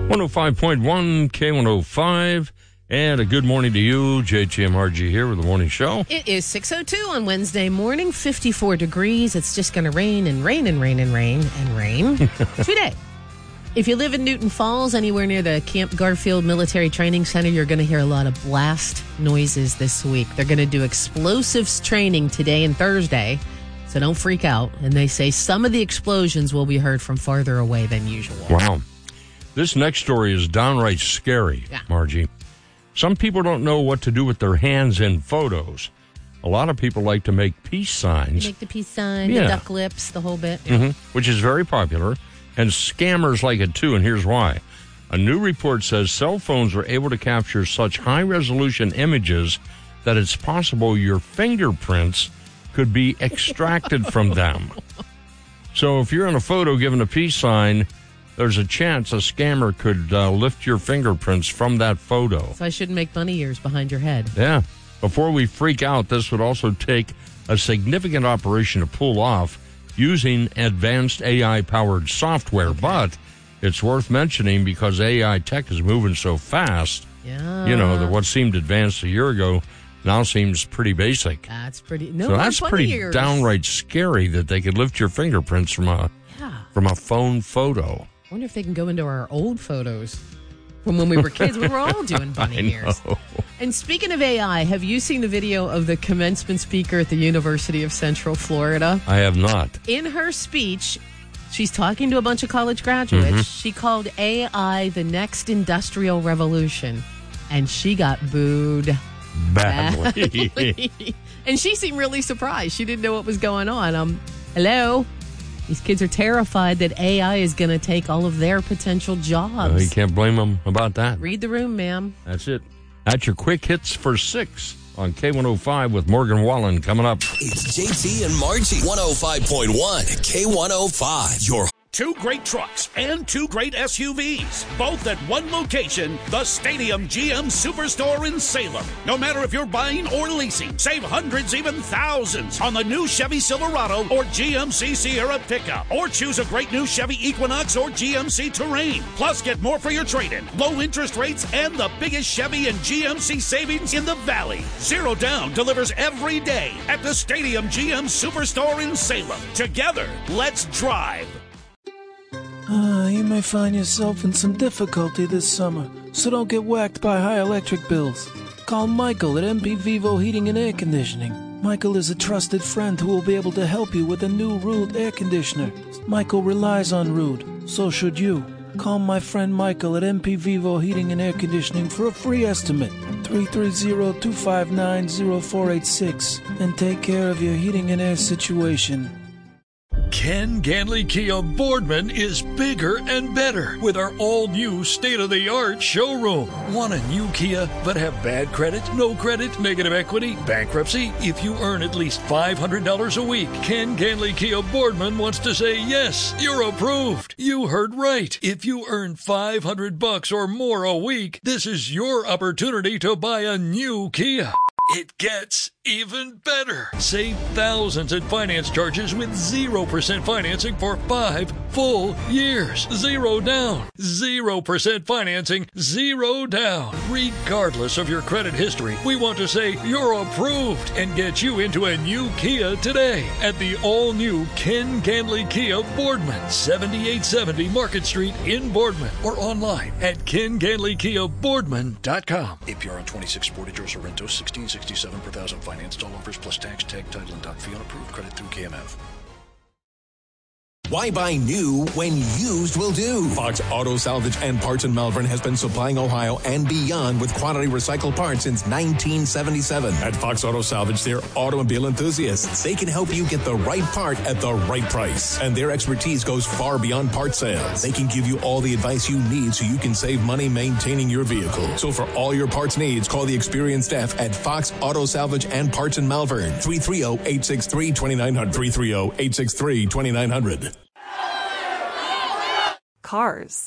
105.1 K105. And a good morning to you, JTMRG here with the morning show. It is 6:02 on Wednesday morning, 54 degrees. It's just going to rain and rain and rain and rain and rain today. If you live in Newton Falls, anywhere near the Camp Garfield Military Training Center, you're going to hear a lot of blast noises this week. They're going to do explosives training today and Thursday, so don't freak out. And they say some of the explosions will be heard from farther away than usual. Wow. This next story is downright scary, Margie. Some people don't know what to do with their hands in photos. A lot of people like to make peace signs. You make the peace sign, the duck lips, the whole bit. Which is very popular. And scammers like it, too, and here's why. A new report says cell phones are able to capture such high-resolution images that it's possible your fingerprints could be extracted from them. So if you're in a photo giving a peace sign, there's a chance a scammer could lift your fingerprints from that photo. So I shouldn't make bunny ears behind your head. Yeah. Before we freak out, this would also take a significant operation to pull off using advanced AI-powered software. Okay. But it's worth mentioning because AI tech is moving so fast. Yeah. You know, that what seemed advanced a year ago now seems pretty basic. That's pretty... So that's pretty downright scary that they could lift your fingerprints from a phone photo. I wonder if they can go into our old photos from when we were kids. We were all doing bunny ears. And speaking of AI, have you seen the video of the commencement speaker at the University of Central Florida? I have not. In her speech, she's talking to a bunch of college graduates. She called AI the next industrial revolution, and she got booed badly. And she seemed really surprised. She didn't know what was going on. Hello? These kids are terrified that AI is going to take all of their potential jobs. You can't blame them about that. Read the room, ma'am. That's it. That's your quick hits for 6 on K105 with Morgan Wallen coming up. It's JT and Margie. 105.1 K105. Your 2 great trucks and 2 great SUVs, both at one location, the Stadium GM Superstore in Salem. No matter if you're buying or leasing, save hundreds, even thousands on the new Chevy Silverado or GMC Sierra pickup. Or choose a great new Chevy Equinox or GMC Terrain. Plus, get more for your trade-in, low interest rates, and the biggest Chevy and GMC savings in the Valley. Zero Down delivers every day at the Stadium GM Superstore in Salem. Together, let's drive. You may find yourself in some difficulty this summer, so don't get whacked by high electric bills. Call Michael at MP Vivo Heating and Air Conditioning. Michael is a trusted friend who will be able to help you with a new Ruud air conditioner. Michael relies on Ruud, so should you. Call my friend Michael at MP Vivo Heating and Air Conditioning for a free estimate. 330-259-0486 and take care of your heating and air situation. Ken Ganley Kia Boardman is bigger and better with our all-new state-of-the-art showroom. Want a new Kia but have bad credit, no credit, negative equity, bankruptcy? If you earn at least $500 a week, Ken Ganley Kia Boardman wants to say yes, you're approved. You heard right. If you earn $500 or more a week, this is your opportunity to buy a new Kia. It gets even better. Save thousands in finance charges with 0% financing for 5 full years. Zero down. 0% financing. Zero down. Regardless of your credit history, we want to say you're approved and get you into a new Kia today at the all-new Ken Ganley Kia Boardman, 7870 Market Street in Boardman, or online at KenGanleyKiaBoardman.com. APR on 26 Sportage or Sorrento, 1667 per thousand financed. All offers plus tax, tag, title, and doc fee on approved credit through KMF. Why buy new when used will do? Fox Auto Salvage and Parts in Malvern has been supplying Ohio and beyond with quality recycled parts since 1977. At Fox Auto Salvage, they're automobile enthusiasts. They can help you get the right part at the right price. And their expertise goes far beyond part sales. They can give you all the advice you need so you can save money maintaining your vehicle. So for all your parts needs, call the experienced staff at Fox Auto Salvage and Parts in Malvern. 330-863-2900. 330-863-2900. Cars.